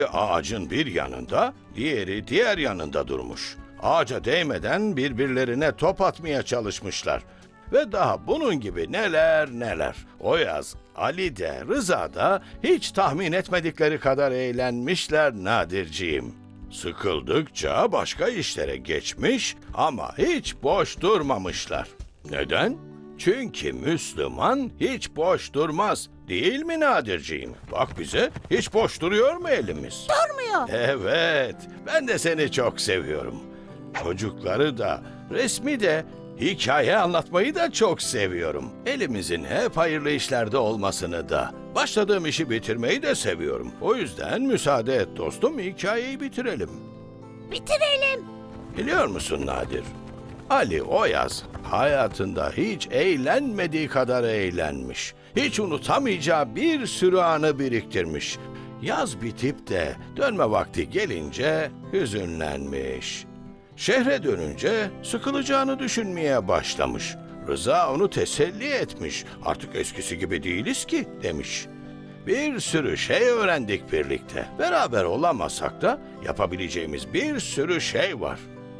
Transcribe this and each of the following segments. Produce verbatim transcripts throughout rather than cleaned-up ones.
Ağacın bir yanında, diğeri diğer yanında durmuş. Ağaca değmeden birbirlerine top atmaya çalışmışlar. Ve daha bunun gibi neler neler. O yaz Ali de Rıza da hiç tahmin etmedikleri kadar eğlenmişler Nadirciğim. Sıkıldıkça başka işlere geçmiş ama hiç boş durmamışlar. Neden? Çünkü Müslüman hiç boş durmaz. Değil mi Nadirciğim? Bak bize, hiç boş duruyor mu elimiz? Durmuyor. Evet, ben de seni çok seviyorum. Çocukları da, resmi de, hikaye anlatmayı da çok seviyorum. Elimizin hep hayırlı işlerde olmasını da. Başladığım işi bitirmeyi de seviyorum. O yüzden müsaade et dostum, hikayeyi bitirelim. Bitirelim. Biliyor musun Nadir? Ali o yaz hayatında hiç eğlenmediği kadar eğlenmiş. Hiç unutamayacağı bir sürü anı biriktirmiş. Yaz bitip de dönme vakti gelince hüzünlenmiş. Şehre dönünce sıkılacağını düşünmeye başlamış. Rıza onu teselli etmiş. Artık eskisi gibi değiliz ki demiş. Bir sürü şey öğrendik birlikte. Beraber olamasak da yapabileceğimiz bir sürü şey var.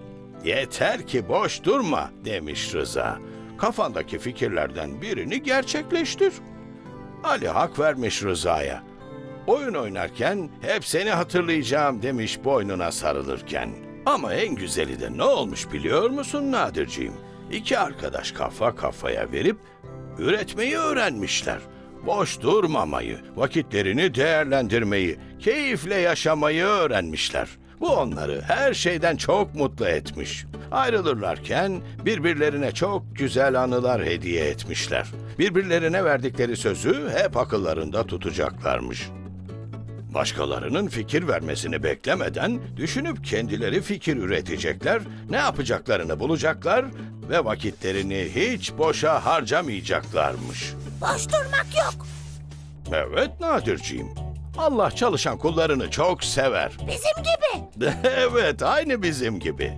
Yeter ki boş durma demiş Rıza. Kafandaki fikirlerden birini gerçekleştir. Ali hak vermiş Rıza'ya. Oyun oynarken hep seni hatırlayacağım demiş boynuna sarılırken. Ama en güzeli de ne olmuş biliyor musun Nadirciğim? İki arkadaş kafa kafaya verip üretmeyi öğrenmişler. Boş durmamayı, vakitlerini değerlendirmeyi, keyifle yaşamayı öğrenmişler. Bu onları her şeyden çok mutlu etmiş. Ayrılırlarken birbirlerine çok güzel anılar hediye etmişler. Birbirlerine verdikleri sözü hep akıllarında tutacaklarmış. Başkalarının fikir vermesini beklemeden düşünüp kendileri fikir üretecekler, ne yapacaklarını bulacaklar ve vakitlerini hiç boşa harcamayacaklarmış. Boş durmak yok. Evet Nadirciğim. Allah çalışan kullarını çok sever. Bizim gibi. Evet, aynı bizim gibi.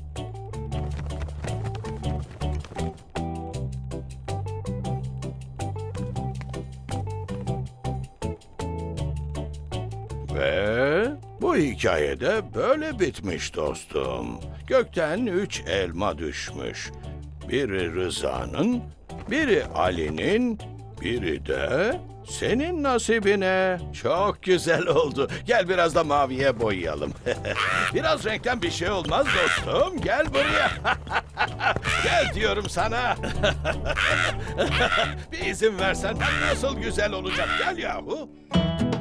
Ve bu hikayede böyle bitmiş dostum. Gökten üç elma düşmüş. Biri Rıza'nın, biri Ali'nin, biri de senin nasibine. Çok güzel oldu. Gel biraz da maviye boyayalım. Biraz renkten bir şey olmaz dostum. Gel buraya. Gel diyorum sana. Bir izin versen nasıl güzel olacak. Gel yahu.